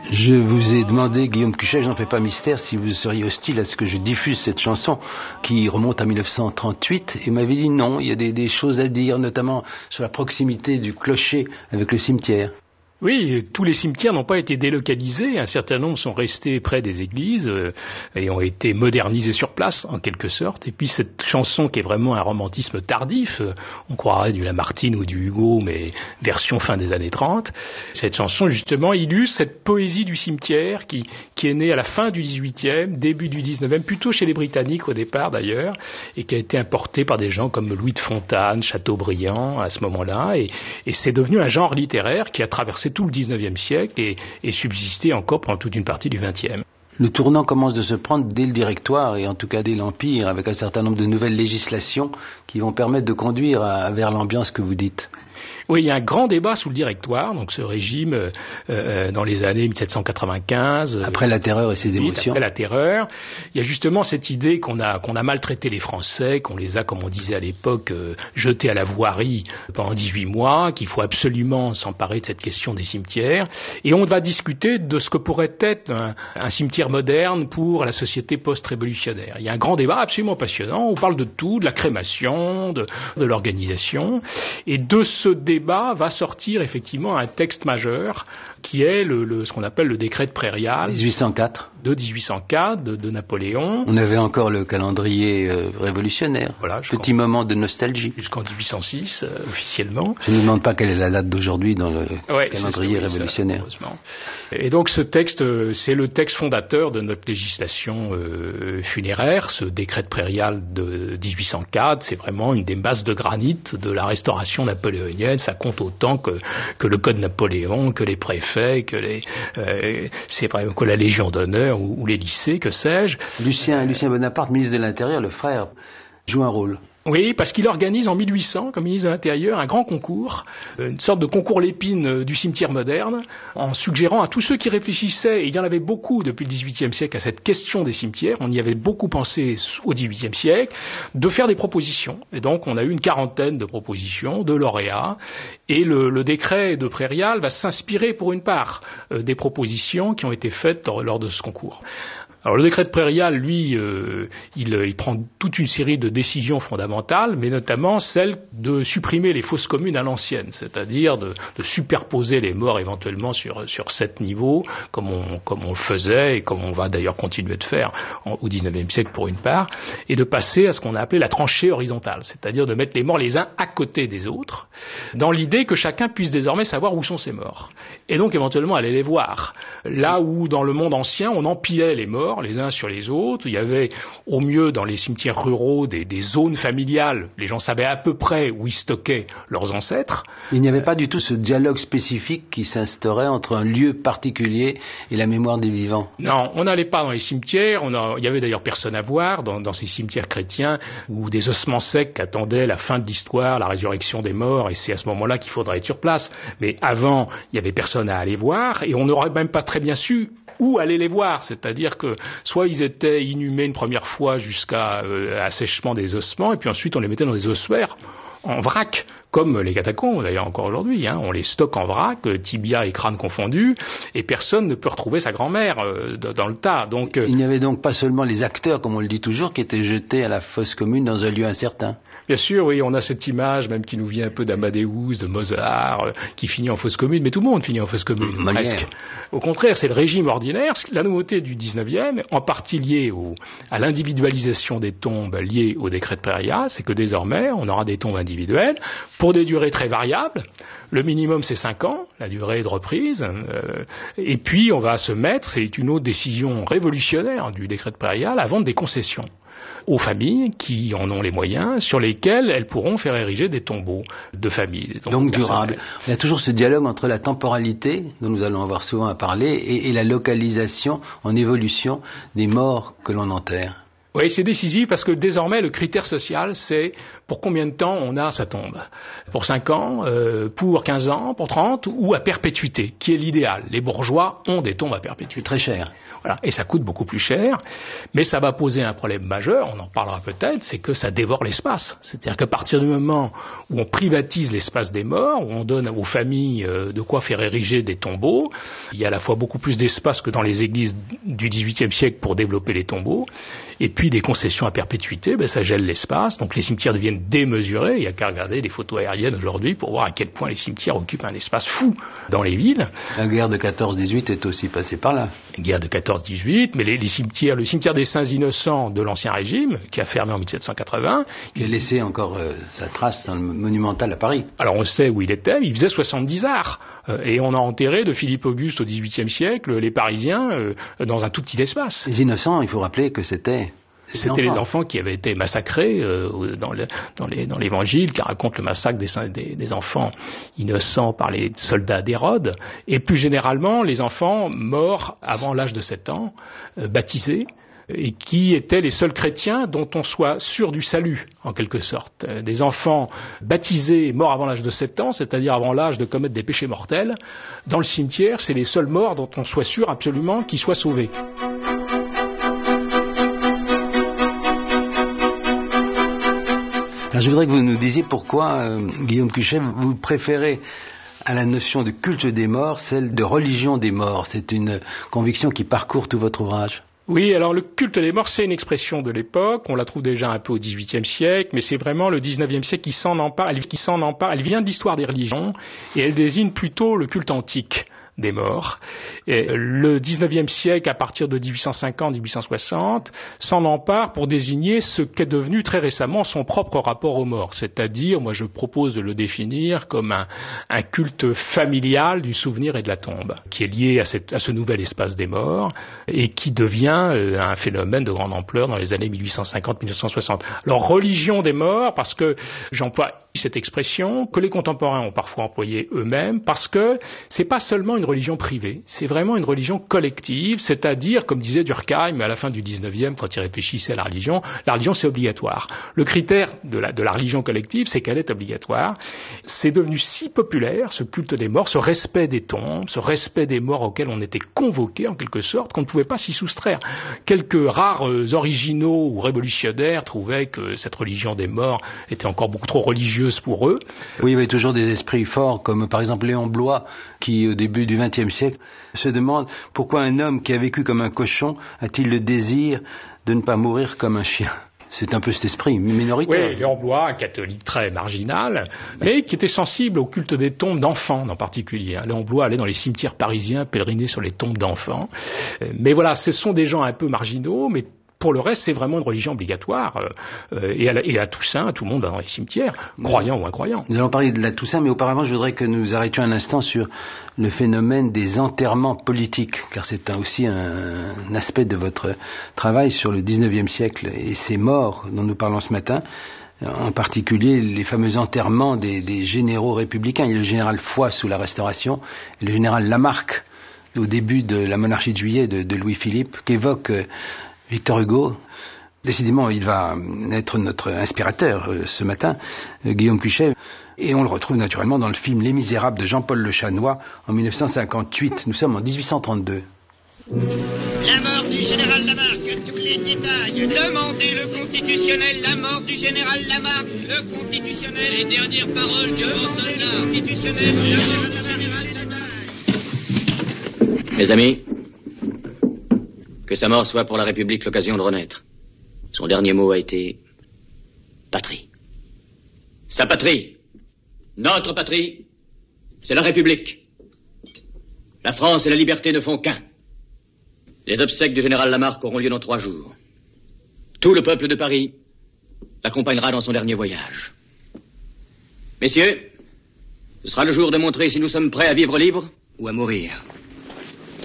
Je vous ai demandé, Guillaume Cuchet, je n'en fais pas mystère, si vous seriez hostile à ce que je diffuse cette chanson qui remonte à 1938, et m'avait dit non, il y a des choses à dire, notamment sur la proximité du clocher avec le cimetière. Oui, tous les cimetières n'ont pas été délocalisés, un certain nombre sont restés près des églises et ont été modernisés sur place en quelque sorte. Et puis cette chanson qui est vraiment un romantisme tardif, on croirait du Lamartine ou du Hugo, mais version fin des années 30, cette chanson justement illustre cette poésie du cimetière qui est née à la fin du 18e, début du 19e, plutôt chez les Britanniques au départ d'ailleurs, et qui a été importée par des gens comme Louis de Fontanes, Chateaubriand à ce moment-là, et c'est devenu un genre littéraire qui a traversé tout le 19e siècle et subsisté encore pendant toute une partie du 20e. Le tournant commence de se prendre dès le Directoire et en tout cas dès l'Empire, avec un certain nombre de nouvelles législations qui vont permettre de conduire vers l'ambiance que vous dites. Oui, il y a un grand débat sous le Directoire, donc ce régime dans les années 1795. Après la Terreur et ses émotions. Après la Terreur, il y a justement cette idée qu'on a maltraité les Français, qu'on les a, comme on disait à l'époque, jetés à la voirie pendant 18 mois, qu'il faut absolument s'emparer de cette question des cimetières. Et on va discuter de ce que pourrait être un cimetière moderne pour la société post-révolutionnaire. Il y a un grand débat absolument passionnant. On parle de tout, de la crémation, de l'organisation. Et de ce débat va sortir effectivement un texte majeur qui est ce qu'on appelle le décret de Prairial 1804 de Napoléon. On avait encore le calendrier révolutionnaire. Voilà, petit moment de nostalgie. Jusqu'en 1806 officiellement. Je ne demande pas quelle est la date d'aujourd'hui dans le calendrier révolutionnaire. Et donc ce texte, c'est le texte fondateur de notre législation funéraire. Ce décret de Prairial de 1804, c'est vraiment une des masses de granit de la restauration napoléonienne. Ça compte autant que le code Napoléon, que les préfets, que la Légion d'honneur ou les lycées, que sais-je. Lucien Bonaparte, ministre de l'Intérieur, le frère, joue un rôle. Oui, parce qu'il organise en 1800, comme ministre de l'Intérieur, un grand concours, une sorte de concours Lépine du cimetière moderne, en suggérant à tous ceux qui réfléchissaient, et il y en avait beaucoup depuis le XVIIIe siècle à cette question des cimetières, on y avait beaucoup pensé au XVIIIe siècle, de faire des propositions. Et donc on a eu une quarantaine de propositions, de lauréats, et le décret de Prairial va s'inspirer pour une part des propositions qui ont été faites lors de ce concours. Alors le décret de Prairial, lui, il prend toute une série de décisions fondamentales, mais notamment celle de supprimer les fosses communes à l'ancienne, c'est-à-dire de superposer les morts éventuellement sur 7 niveaux, comme on le faisait et comme on va d'ailleurs continuer de faire au XIXe siècle pour une part, et de passer à ce qu'on a appelé la tranchée horizontale, c'est-à-dire de mettre les morts les uns à côté des autres, dans l'idée que chacun puisse désormais savoir où sont ses morts, et donc éventuellement aller les voir. Là où dans le monde ancien, on empilait les morts les uns sur les autres. Il y avait au mieux dans les cimetières ruraux des zones familiales. Les gens savaient à peu près où ils stockaient leurs ancêtres. Il n'y avait pas du tout ce dialogue spécifique qui s'instaurait entre un lieu particulier et la mémoire des vivants. Non, on n'allait pas dans les cimetières. Il y avait d'ailleurs personne à voir dans ces cimetières chrétiens où des ossements secs attendaient la fin de l'histoire, la résurrection des morts, et c'est à ce moment-là qu'il faudrait être sur place. Mais avant, il n'y avait personne à aller voir et on n'aurait même pas très bien su où aller les voir, c'est-à-dire que soit ils étaient inhumés une première fois jusqu'à assèchement des ossements, et puis ensuite on les mettait dans des ossuaires en vrac, comme les catacombes d'ailleurs encore aujourd'hui, on les stocke en vrac, tibia et crâne confondus, et personne ne peut retrouver sa grand-mère dans le tas. Donc il n'y avait donc pas seulement les acteurs, comme on le dit toujours, qui étaient jetés à la fosse commune dans un lieu incertain. Bien sûr, oui, on a cette image même qui nous vient un peu d'Amadeus, de Mozart, qui finit en fosse commune, mais tout le monde finit en fosse commune, presque. Au contraire, c'est le régime ordinaire. La nouveauté du 19e, en partie liée à l'individualisation des tombes liées au décret de Prairial, c'est que désormais, on aura des tombes individuelles pour des durées très variables. Le minimum, c'est 5 ans, la durée de reprise. Et puis, on va se mettre, c'est une autre décision révolutionnaire du décret de Prairial, à vendre des concessions aux familles qui en ont les moyens, sur lesquels elles pourront faire ériger des tombeaux de famille. Donc durables. Il y a toujours ce dialogue entre la temporalité, dont nous allons avoir souvent à parler, et la localisation en évolution des morts que l'on enterre. Oui, c'est décisif parce que désormais, le critère social, c'est pour combien de temps on a sa tombe. Pour 5 ans, pour 15 ans, pour 30 ou à perpétuité, qui est l'idéal. Les bourgeois ont des tombes à perpétuité. Très cher. Voilà. Et ça coûte beaucoup plus cher, mais ça va poser un problème majeur, on en parlera peut-être, c'est que ça dévore l'espace. C'est-à-dire qu'à partir du moment où on privatise l'espace des morts, où on donne aux familles de quoi faire ériger des tombeaux, il y a à la fois beaucoup plus d'espace que dans les églises du XVIIIe siècle pour développer les tombeaux, et puis des concessions à perpétuité, ça gèle l'espace, donc les cimetières deviennent démesurés, il n'y a qu'à regarder des photos aériennes aujourd'hui pour voir à quel point les cimetières occupent un espace fou dans les villes. La guerre de 14-18 est aussi passée par là. La guerre de 14-18, mais les cimetières, le cimetière des Saints Innocents de l'Ancien Régime, qui a fermé en 1780. Qui a laissé encore sa trace dans le Monumental à Paris. Alors on sait où il était, il faisait 70 arts. Et on a enterré de Philippe Auguste au XVIIIe siècle les Parisiens dans un tout petit espace. Les innocents, il faut rappeler que c'était les enfants qui avaient été massacrés dans l'Évangile, qui raconte le massacre des enfants innocents par les soldats d'Hérode, et plus généralement les enfants morts avant l'âge de 7 ans, baptisés, et qui étaient les seuls chrétiens dont on soit sûr du salut, en quelque sorte. Des enfants baptisés, morts avant l'âge de 7 ans, c'est-à-dire avant l'âge de commettre des péchés mortels, dans le cimetière, c'est les seuls morts dont on soit sûr absolument qu'ils soient sauvés. Alors je voudrais que vous nous disiez pourquoi, Guillaume Cuchet, vous préférez à la notion de culte des morts celle de religion des morts. C'est une conviction qui parcourt tout votre ouvrage. Oui, alors le culte des morts, c'est une expression de l'époque, on la trouve déjà un peu au XVIIIe siècle, mais c'est vraiment le XIXe siècle qui s'en empare, elle vient de l'histoire des religions, et elle désigne plutôt le culte antique des morts. Et le XIXe siècle, à partir de 1850-1860, s'en empare pour désigner ce qu'est devenu très récemment son propre rapport aux morts. C'est-à-dire, moi je propose de le définir comme un culte familial du souvenir et de la tombe, qui est lié à ce nouvel espace des morts, et qui devient un phénomène de grande ampleur dans les années 1850-1960. Alors, religion des morts, parce que j'emploie cette expression que les contemporains ont parfois employée eux-mêmes, parce que c'est pas seulement une religion privée, c'est vraiment une religion collective, c'est-à-dire, comme disait Durkheim à la fin du 19e, quand il réfléchissait à la religion c'est obligatoire. Le critère de la religion collective, c'est qu'elle est obligatoire. C'est devenu si populaire, ce culte des morts, ce respect des tombes, ce respect des morts auxquels on était convoqué en quelque sorte, qu'on ne pouvait pas s'y soustraire. Quelques rares originaux ou révolutionnaires trouvaient que cette religion des morts était encore beaucoup trop religieuse pour eux. Oui, il y avait toujours des esprits forts, comme par exemple Léon Bloy, qui au début du XXe siècle se demande pourquoi un homme qui a vécu comme un cochon a-t-il le désir de ne pas mourir comme un chien. C'est un peu cet esprit minoritaire. Oui, Léon Bloy, un catholique très marginal, mais qui était sensible au culte des tombes d'enfants en particulier. Léon Bloy allait dans les cimetières parisiens pèleriner sur les tombes d'enfants. Mais voilà, ce sont des gens un peu marginaux, mais pour le reste, c'est vraiment une religion obligatoire. Et à Toussaint, tout le monde va dans les cimetières, croyant ou incroyant. Nous allons parler de la Toussaint, mais auparavant, je voudrais que nous arrêtions un instant sur le phénomène des enterrements politiques, car c'est aussi un aspect de votre travail sur le 19e siècle et ces morts dont nous parlons ce matin. En particulier les fameux enterrements des généraux républicains. Il y a le général Foy sous la Restauration et le général Lamarque au début de la monarchie de Juillet de Louis-Philippe, qu'évoque Victor Hugo. Décidément, il va être notre inspirateur ce matin, Guillaume Cuchet. Et on le retrouve naturellement dans le film Les Misérables de Jean-Paul Le Chanois en 1958. Nous sommes en 1832. La mort du général Lamarque, tous les détails. Demandez le constitutionnel, la mort du général Lamarque, le constitutionnel. Les dernières paroles du grand soldat. Constitutionnel, le général Lamarque. Mes amis, que sa mort soit pour la République l'occasion de renaître. Son dernier mot a été patrie. Sa patrie, notre patrie, c'est la République. La France et la liberté ne font qu'un. Les obsèques du général Lamarque auront lieu dans 3 jours. Tout le peuple de Paris l'accompagnera dans son dernier voyage. Messieurs, ce sera le jour de montrer si nous sommes prêts à vivre libres ou à mourir.